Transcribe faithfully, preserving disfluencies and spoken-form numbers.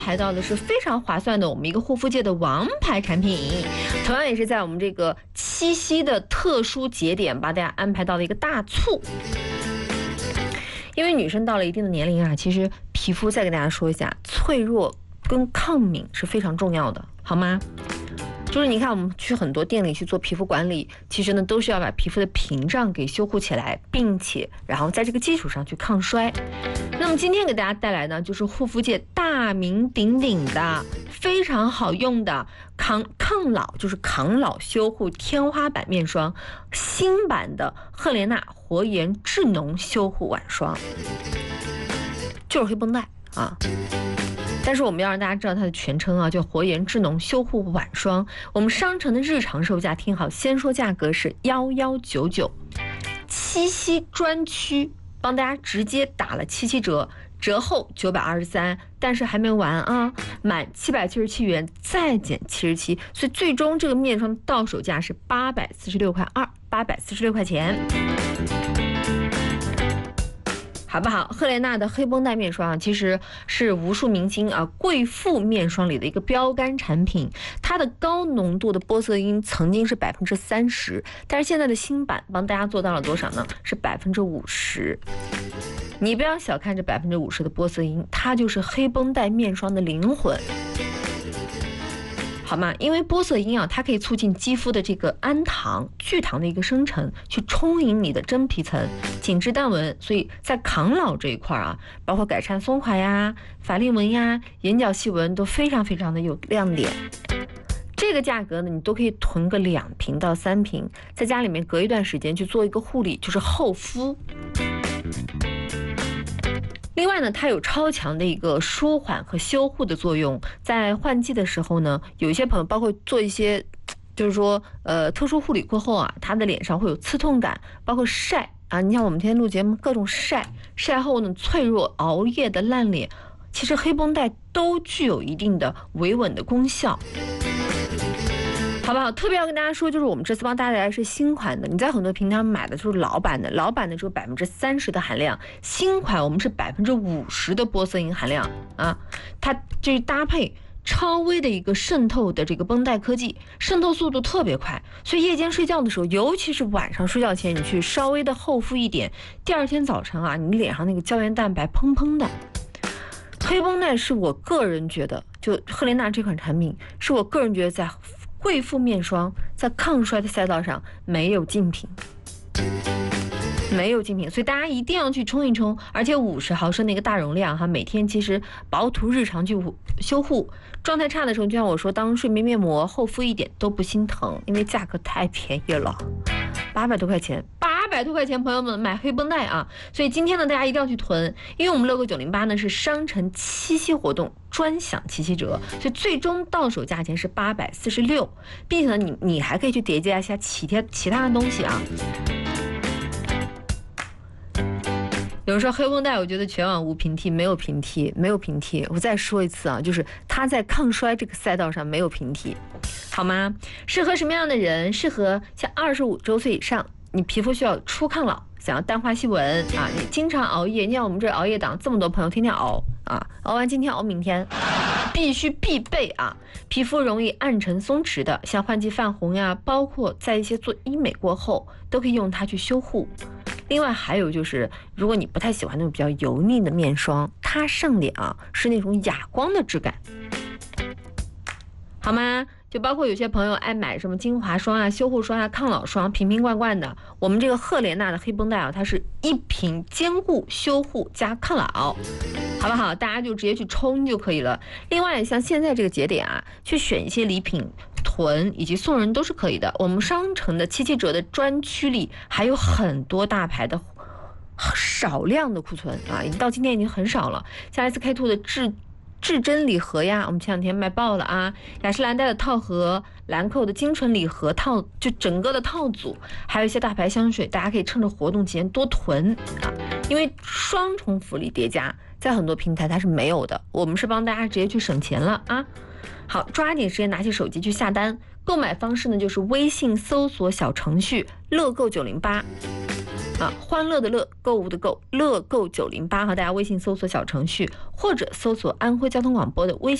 排到的是非常划算的我们一个护肤界的王牌产品，同样也是在我们这个七夕的特殊节点，把大家安排到了一个大促。因为女生到了一定的年龄啊，其实皮肤再给大家说一下，脆弱跟抗敏是非常重要的，好吗？就是你看我们去很多店里去做皮肤管理，其实呢都是要把皮肤的屏障给修护起来，并且然后在这个基础上去抗衰。那么今天给大家带来呢，就是护肤界大名鼎鼎的非常好用的抗抗老，就是抗老修护天花板面霜，新版的赫莲娜活颜智浓修护晚霜，就是黑绷带啊。但是我们要让大家知道它的全称啊，叫活颜智浓修护晚霜。我们商城的日常售价听好，先说价格是一一九九，七夕专区帮大家直接打了七七折，折后九百二十三，但是还没完啊，满七百七十七元再减七十七，所以最终这个面霜到手价是八百四十六块二，八百四十六块钱。好不好？赫莲娜的黑绷带面霜啊，其实是无数明星啊贵妇面霜里的一个标杆产品。它的高浓度的玻色因曾经是百分之三十，但是现在的新版帮大家做到了多少呢？是百分之五十。你不要小看这百分之五十的玻色因，它就是黑绷带面霜的灵魂。好吗？因为玻色因啊，它可以促进肌肤的这个氨糖、聚糖的一个生成，去充盈你的真皮层，紧致淡纹。所以在抗老这一块啊，包括改善松垮呀、法令纹呀、眼角细纹都非常非常的有亮点。这个价格呢，你都可以囤个两瓶到三瓶，在家里面隔一段时间去做一个护理，就是厚敷。另外呢，它有超强的一个舒缓和修护的作用。在换季的时候呢，有一些朋友包括做一些，就是说，呃，特殊护理过后啊，他的脸上会有刺痛感，包括晒啊。你像我们天天录节目，各种晒，晒后呢，脆弱、熬夜的烂脸，其实黑绷带都具有一定的维稳的功效。好不好？特别要跟大家说，就是我们这次帮大家带来是新款的，你在很多平台上买的就是老版的，老版的只有百分之三十的含量，新款我们是百分之五十的玻色因含量啊，它就是搭配超微的一个渗透的这个绷带科技，渗透速度特别快，所以夜间睡觉的时候，尤其是晚上睡觉前，你去稍微的厚敷一点，第二天早晨啊，你脸上那个胶原蛋白砰砰的。黑绷带是我个人觉得，就赫莲娜这款产品，是我个人觉得在贵妇面霜在抗衰的赛道上没有竞品，没有竞品，所以大家一定要去冲一冲。而且五十毫升的一个大容量哈，每天其实薄涂日常去修护，状态差的时候，就像我说，当睡眠面膜厚敷一点都不心疼，因为价格太便宜了，八百多块钱，八百多块钱，朋友们买黑绷带啊！所以今天呢，大家一定要去囤，因为我们乐购九零八呢是商城七夕活动专享七七折，所以最终到手价钱是八百四十六，并且呢，你你还可以去叠加一下其他其他的东西啊。有人说黑绷带，我觉得全网无平替，没有平替，没有平替。我再说一次啊，就是它在抗衰这个赛道上没有平替，好吗？适合什么样的人？适合像二十五周岁以上，你皮肤需要初抗老，想要淡化细纹啊，你经常熬夜，你像我们这熬夜党这么多朋友天天熬啊，熬完今天熬明天，必须必备啊！皮肤容易暗沉松弛的，像换季泛红呀，包括在一些做医美过后，都可以用它去修护。另外还有就是，如果你不太喜欢那种比较油腻的面霜，它上脸啊是那种哑光的质感，好吗？就包括有些朋友爱买什么精华霜啊、修护霜啊、抗老霜，瓶瓶罐罐的。我们这个赫莲娜的黑绷带啊，它是一瓶兼顾修护加抗老，好不好？大家就直接去冲就可以了。另外，像现在这个节点啊，去选一些礼品囤以及送人都是可以的。我们商城的七七折的专区里还有很多大牌的少量的库存啊，已经到今天已经很少了。像 S K two 的至至臻礼盒呀，我们前两天卖爆了啊！雅诗兰黛的套盒，兰蔻的精纯礼盒套，就整个的套组，还有一些大牌香水，大家可以趁着活动期间多囤啊，因为双重福利叠加，在很多平台它是没有的，我们是帮大家直接去省钱了啊！好，抓紧时间拿起手机去下单，购买方式呢就是微信搜索小程序乐购九零八。 啊，欢乐的乐，购物的购，乐购九零八，和大家微信搜索小程序，或者搜索安徽交通广播的微信。